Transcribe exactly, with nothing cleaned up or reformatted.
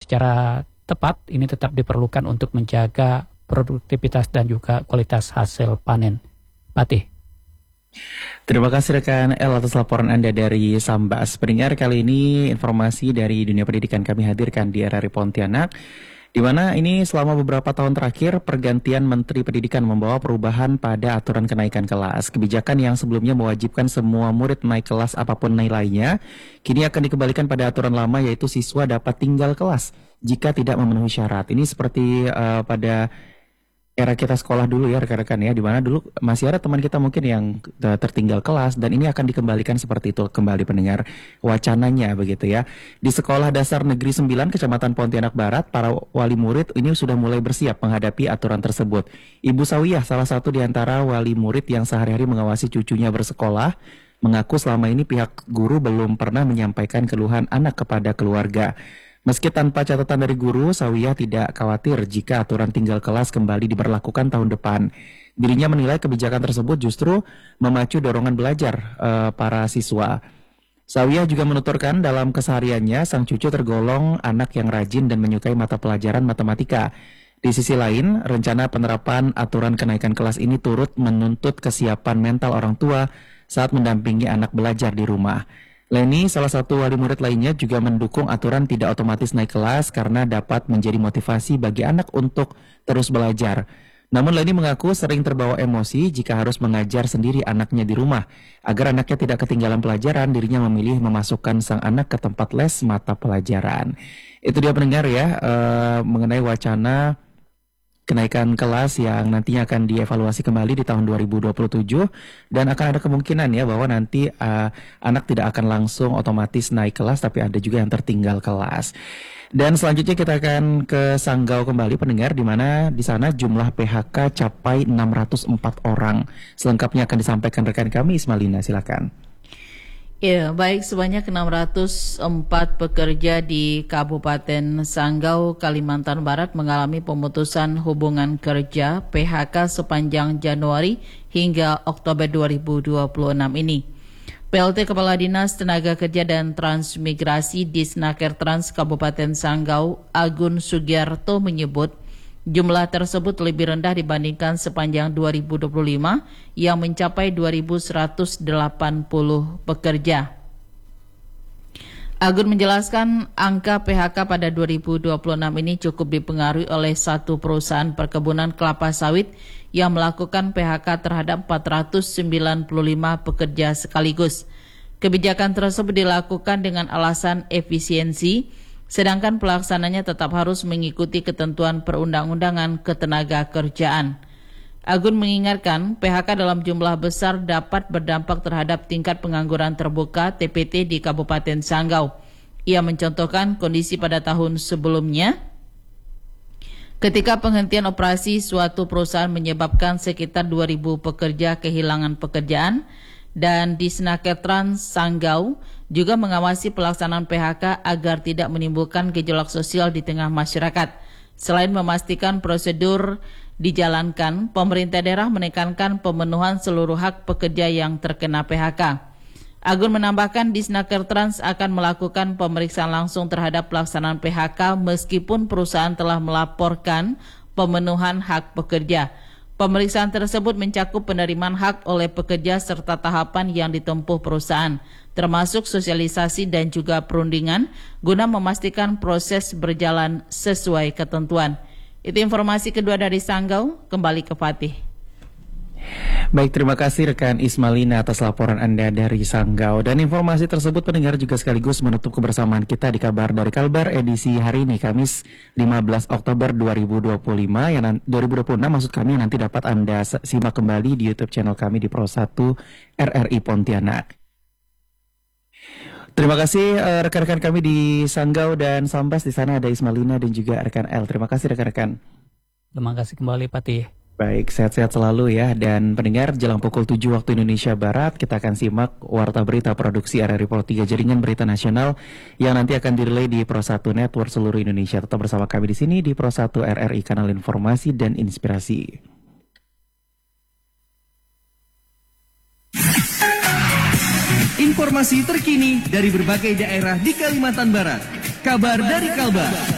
secara tepat ini tetap diperlukan untuk menjaga produktivitas dan juga kualitas hasil panen. Patih. Terima kasih rekan El atas laporan Anda dari Sambas. Pendengar, kali ini informasi dari dunia pendidikan kami hadirkan di R R I Pontianak, di mana ini selama beberapa tahun terakhir pergantian Menteri Pendidikan membawa perubahan pada aturan kenaikan kelas. Kebijakan yang sebelumnya mewajibkan semua murid naik kelas apapun nilainya, kini akan dikembalikan pada aturan lama, yaitu siswa dapat tinggal kelas jika tidak memenuhi syarat. Ini seperti uh, pada era kita sekolah dulu ya rekan-rekan ya, di mana dulu masih ada teman kita mungkin yang tertinggal kelas, dan ini akan dikembalikan seperti itu kembali pendengar, wacananya begitu ya. Di Sekolah Dasar Negeri sembilan Kecamatan Pontianak Barat, para wali murid ini sudah mulai bersiap menghadapi aturan tersebut. Ibu Sawiyah, salah satu di antara wali murid yang sehari-hari mengawasi cucunya bersekolah, mengaku selama ini pihak guru belum pernah menyampaikan keluhan anak kepada keluarga. Meski tanpa catatan dari guru, Sawiyah tidak khawatir jika aturan tinggal kelas kembali diberlakukan tahun depan. Dirinya menilai kebijakan tersebut justru memacu dorongan belajar uh, para siswa. Sawiyah juga menuturkan dalam kesehariannya sang cucu tergolong anak yang rajin dan menyukai mata pelajaran matematika. Di sisi lain, rencana penerapan aturan kenaikan kelas ini turut menuntut kesiapan mental orang tua saat mendampingi anak belajar di rumah. Leni, salah satu wali murid lainnya, juga mendukung aturan tidak otomatis naik kelas karena dapat menjadi motivasi bagi anak untuk terus belajar. Namun Leni mengaku sering terbawa emosi jika harus mengajar sendiri anaknya di rumah. Agar anaknya tidak ketinggalan pelajaran, dirinya memilih memasukkan sang anak ke tempat les mata pelajaran. Itu dia pendengar ya, uh, mengenai wacana kenaikan kelas yang nantinya akan dievaluasi kembali di tahun dua ribu dua puluh tujuh, dan akan ada kemungkinan ya bahwa nanti uh, anak tidak akan langsung otomatis naik kelas, tapi ada juga yang tertinggal kelas. Dan selanjutnya kita akan ke Sanggau kembali pendengar, di mana di sana jumlah P H K capai enam ratus empat orang. Selengkapnya akan disampaikan rekan kami Ismalina, silakan. Ya, baik, sebanyak enam ratus empat pekerja di Kabupaten Sanggau, Kalimantan Barat mengalami pemutusan hubungan kerja P H K sepanjang Januari hingga Oktober dua ribu dua puluh enam ini. P L T Kepala Dinas Tenaga Kerja dan Transmigrasi Disnaker Trans Kabupaten Sanggau, Agun Sugiarto menyebut jumlah tersebut lebih rendah dibandingkan sepanjang dua ribu dua puluh lima yang mencapai dua ribu seratus delapan puluh pekerja. Agun menjelaskan angka P H K pada dua ribu dua puluh enam ini cukup dipengaruhi oleh satu perusahaan perkebunan kelapa sawit yang melakukan P H K terhadap empat ratus sembilan puluh lima pekerja sekaligus. Kebijakan tersebut dilakukan dengan alasan efisiensi, sedangkan pelaksananya tetap harus mengikuti ketentuan perundang-undangan ketenaga kerjaan. Agun mengingatkan P H K dalam jumlah besar dapat berdampak terhadap tingkat pengangguran terbuka T P T di Kabupaten Sanggau. Ia mencontohkan kondisi pada tahun sebelumnya, ketika penghentian operasi suatu perusahaan menyebabkan sekitar dua ribu pekerja kehilangan pekerjaan, dan Disnaker Trans Sanggau juga mengawasi pelaksanaan P H K agar tidak menimbulkan gejolak sosial di tengah masyarakat. Selain memastikan prosedur dijalankan, pemerintah daerah menekankan pemenuhan seluruh hak pekerja yang terkena P H K. Agun menambahkan Disnaker Trans akan melakukan pemeriksaan langsung terhadap pelaksanaan P H K meskipun perusahaan telah melaporkan pemenuhan hak pekerja. Pemeriksaan tersebut mencakup penerimaan hak oleh pekerja serta tahapan yang ditempuh perusahaan, termasuk sosialisasi dan juga perundingan, guna memastikan proses berjalan sesuai ketentuan. Itu informasi kedua dari Sanggau, kembali ke Fatih. Baik, terima kasih rekan Ismalina atas laporan Anda dari Sanggau. Dan informasi tersebut pendengar juga sekaligus menutup kebersamaan kita di Kabar dari Kalbar edisi hari ini, Kamis lima belas Oktober dua ribu dua puluh lima, yang dua ribu dua puluh enam maksud kami, nanti dapat Anda simak kembali di YouTube channel kami di Pro satu R R I Pontianak. Terima kasih uh, rekan-rekan kami di Sanggau dan Sambas. Di sana ada Ismalina dan juga rekan L. Terima kasih rekan-rekan. Terima kasih kembali Patih. Baik, sehat-sehat selalu ya. Dan pendengar, jelang pukul tujuh waktu Indonesia Barat, kita akan simak Warta Berita Produksi R R I Pro tiga Jaringan Berita Nasional yang nanti akan direlay di Pro satu Network seluruh Indonesia. Tetap bersama kami di sini di Pro satu R R I, kanal informasi dan inspirasi. Informasi terkini dari berbagai daerah di Kalimantan Barat. Kabar dari Kalbar.